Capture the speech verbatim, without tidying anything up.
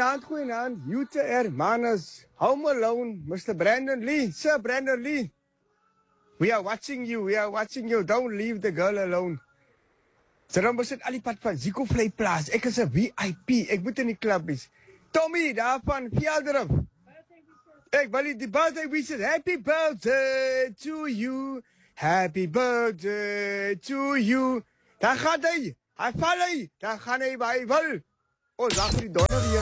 Goeienaand, goeienaand. Jute hermanas. Home alone. Mister Brandon Lee. Sir Brandon Lee. We are watching you. We are watching you. Don't leave the girl alone. So dan besit al die pad van Zico Vlei Plaas. Ek is 'n V I P. Ek moet in die klub wees. Tommy daar van Velderif. Ek wil die birthday wishes. Happy birthday to you. Happy birthday to you. Daar gaan hy. Hy val hy. Daar gaan hy by wil. Ons wag vir die donder